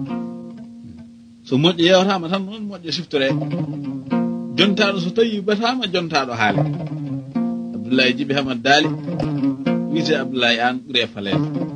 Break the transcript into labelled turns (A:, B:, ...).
A: so moƴƴo yewtama tan noon moƴƴo siftore jontaɗo so tawi batama jontaɗo haale Abdoulaye Djiby Hamad Daly wiyete Abdoulaye Anne ɓuuri e falede